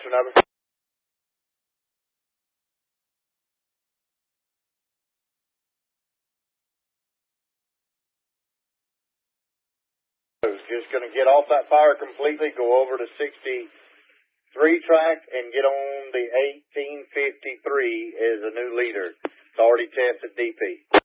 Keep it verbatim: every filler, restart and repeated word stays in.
portion of it. Just going to get off that fire completely, go over to sixty-three track, and get on the eighteen fifty-three as a new leader. It's already tested D P.